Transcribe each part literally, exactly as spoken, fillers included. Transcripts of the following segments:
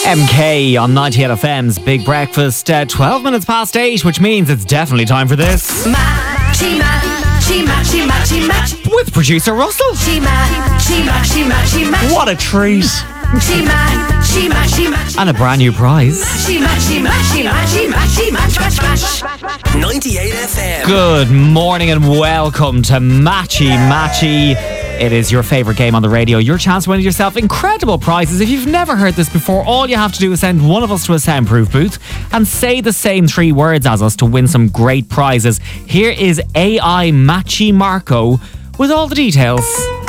M K on ninety-eight F M's Big Breakfast. Uh, twelve minutes past eight, which means it's definitely time for this. Matchy, matchy, matchy, matchy, matchy. With producer Russell. Matchy, matchy, matchy, matchy, matchy. What a treat. Matchy, matchy, matchy, matchy. And a brand new prize. Matchy, matchy, matchy, matchy, matchy, match, match, match. ninety-eight F M. Good morning and welcome to Matchy Matchy. It is your favourite game on the radio. Your chance to win yourself incredible prizes. If you've never heard this before, all you have to do is send one of us to a soundproof booth and say the same three words as us to win some great prizes. Here is A I Matchy Marco with all the details.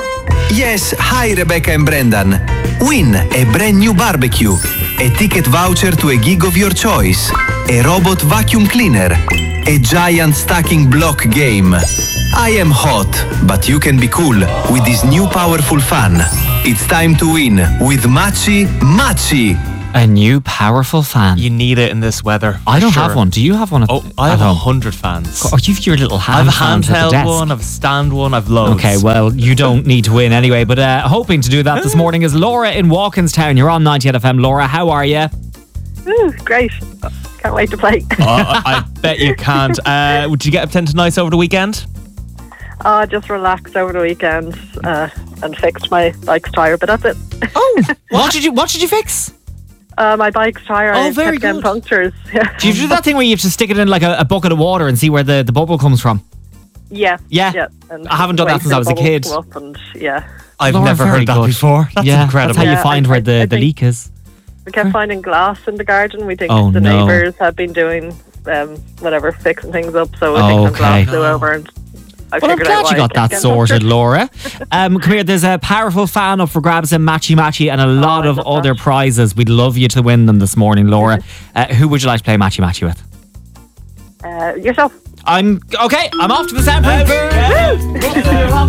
Yes, hi Rebecca and Brendan. Win a brand new barbecue, a ticket voucher to a gig of your choice, a robot vacuum cleaner, a giant stacking block game. I am hot, but you can be cool with this new powerful fan. It's time to win with Matchy Matchy. A new powerful fan. You need it in this weather. I don't Sure. have one. Do you have one? At, Oh, I at have a home? hundred fans. Oh, you've your little I have hand a fans at the handheld desk. one, I've a stand one, I've loads. Okay, well, you don't need to win anyway, but uh, hoping to do that this morning is Laura in Walkinstown. You're on ninety-eight F M. Laura, how are you? Ooh, great. Can't wait to play. Oh, I, I bet you can't. Uh, did you get up to nice over the weekend? uh, just relaxed over the weekend uh, and fixed my bike's tyre, but that's it. Oh, what did you what did you fix? Uh, my bike's tyre, Oh, I very kept getting good. punctures. Yeah. Do you do that thing where you have to stick it in like a, a bucket of water and see where the, the bubble comes from? Yeah. Yeah. yeah. And I haven't done that wait since for I was a the bubbles kid. to go up and, yeah. I've Laura, never very heard that good. before. That's yeah, incredible. that's how you Yeah, find I- where I- the, I the think- leak is. We kept finding glass in the garden. We think Oh, the no. neighbours have been doing um, whatever, fixing things up, so I think Oh, some glass okay. flew over and I Well, I'm figured out glad you why I got kept that getting sorted, punctured. Laura. Um, come here, there's a powerful fan up for grabs in Matchy Matchy and a lot I of love other that. prizes. We'd love you to win them this morning, Laura. Uh, who would you like to play Matchy Matchy with? Uh, yourself. I'm okay. I'm off to the soundproof.